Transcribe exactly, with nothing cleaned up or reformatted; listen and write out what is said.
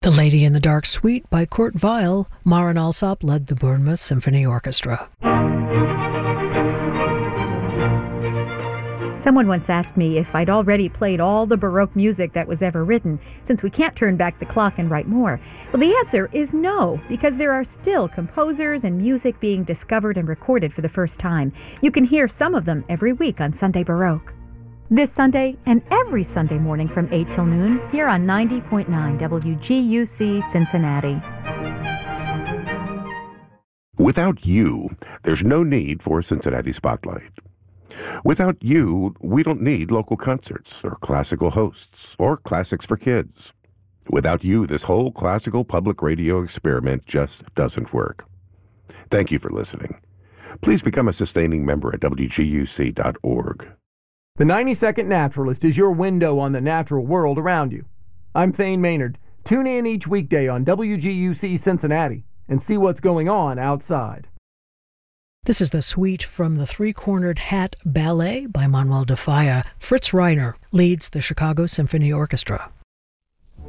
The Lady in the Dark Suite by Kurt Weill. Maren Alsop led the Bournemouth Symphony Orchestra. Someone once asked me if I'd already played all the Baroque music that was ever written, since we can't turn back the clock and write more. Well, the answer is no, because there are still composers and music being discovered and recorded for the first time. You can hear some of them every week on Sunday Baroque. This Sunday and every Sunday morning from eight till noon, here on ninety point nine W G U C Cincinnati. Without you, there's no need for Cincinnati Spotlight. Without you, we don't need local concerts or classical hosts or classics for kids. Without you, this whole classical public radio experiment just doesn't work. Thank you for listening. Please become a sustaining member at W G U C dot org. The ninety second Naturalist is your window on the natural world around you. I'm Thane Maynard. Tune in each weekday on W G U C Cincinnati and see what's going on outside. This is the suite from the Three-Cornered Hat Ballet by Manuel de Falla. Fritz Reiner leads the Chicago Symphony Orchestra.